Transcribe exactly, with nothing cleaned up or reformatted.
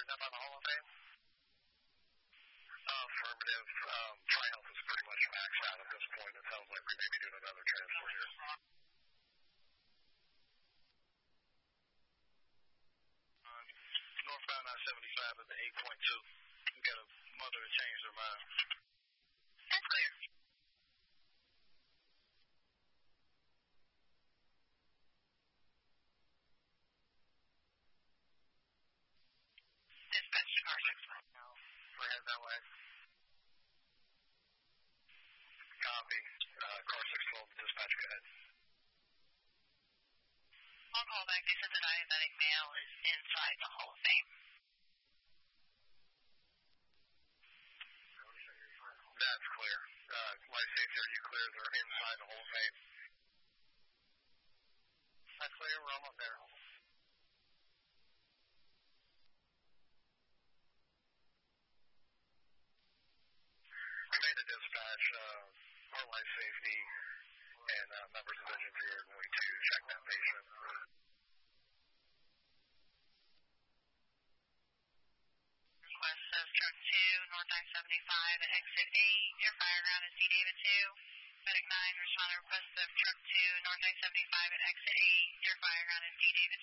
cleared up on the Hall of Fame? Affirmative. Um, Tri-Health is pretty much maxed out at this point. It sounds like we may be doing another transport here. Um, northbound I seventy-five at the eight point two. We got a mother to change their mind. That's clear. Dispatch to car six. We're heading that way. Copy. Uh, car six twelve, dispatch, go ahead. On callback, they said the diabetic male is inside the Hall of Fame. That's clear. Uh, life safety, are you clear? They're inside the Hall of Fame. That's clear. We're almost there. We made a dispatch. Uh, our life safety and uh, members of Engine three are going to check that patient. Request says truck two, North I seventy-five at exit eight. Near fire ground is D David two. Medic nine, responder request of truck two, North I seventy-five at exit eight. Near fire ground is D David